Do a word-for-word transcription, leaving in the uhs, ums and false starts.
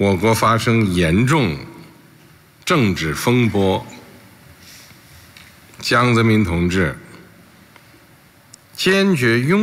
我国发生严重政治风波，江泽民同志坚决拥